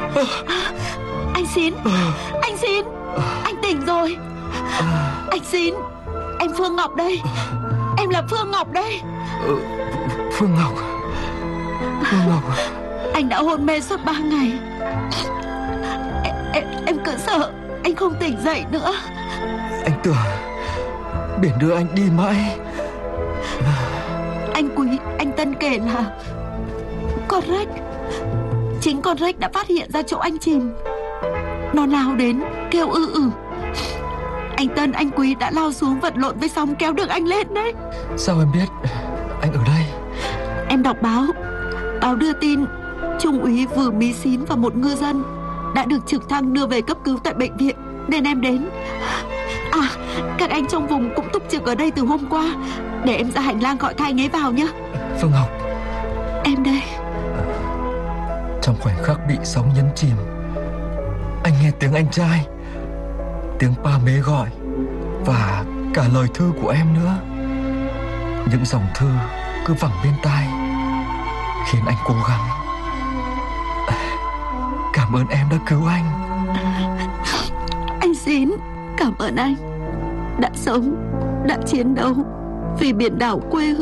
Anh Xin. Anh Xin. Anh tỉnh rồi. Anh Xin. Em Phương Ngọc đây. Em là Phương Ngọc đây. Phương Ngọc. Phương Ngọc. Anh đã hôn mê suốt 3 ngày. Em cứ sợ anh không tỉnh dậy nữa. Anh tưởng biển đưa anh đi mãi. Anh Quý, anh Tân kể là con rách, chính con rách đã phát hiện ra chỗ anh chìm. Nó lao đến kêu ư. Anh Tân, anh Quý đã lao xuống vật lộn với sóng kéo được anh lên đấy. Sao em biết anh ở đây? Em đọc báo đưa tin Trung úy Vừa Mí Xín và một ngư dân đã được trực thăng đưa về cấp cứu tại bệnh viện, nên em đến. Các anh trong vùng cũng túc trực ở đây từ hôm qua. Để em ra hành lang gọi hai anh ấy vào nhé. Phương Ngọc. Em đây. Trong khoảnh khắc bị sóng nhấn chìm, anh nghe tiếng anh trai, tiếng ba mế gọi, và cả lời thư của em nữa. Những dòng thư cứ vẳng bên tai, khiến anh cố gắng. Cảm ơn em đã cứu anh. Anh Xin, cảm ơn anh đã sống, đã chiến đấu vì biển đảo quê hương.